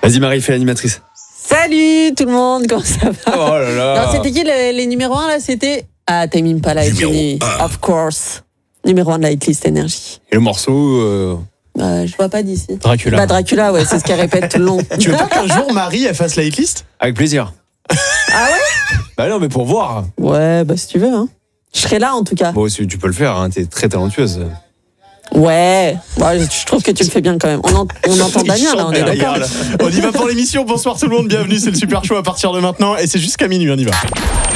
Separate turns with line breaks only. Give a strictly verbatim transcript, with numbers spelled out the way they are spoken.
Vas-y Marie, fais l'animatrice.
Salut tout le monde, comment ça va?
Oh là là.
Non, c'était qui les, les numéros un là? C'était Ah, Tame Impala et Jenny, of course. Numéro un de la hitlist énergie.
Et le morceau euh...
euh, Je vois pas d'ici.
Dracula.
Bah Dracula, ouais, c'est ce qu'elle répète tout le long.
Tu veux pas qu'un jour Marie elle fasse la hitlist?
Avec plaisir.
Ah ouais?
Bah non, mais pour voir.
Ouais, bah si tu veux, hein. Je serai là en tout cas.
Bon, tu peux le faire, hein, t'es très talentueuse.
Ouais, ouais, je trouve que tu le fais bien quand même. On, en, on entend Damien là, on est d'accord.
On y va pour l'émission. Bonsoir tout le monde, bienvenue, c'est le Super Show à partir de maintenant et c'est jusqu'à minuit, on y va.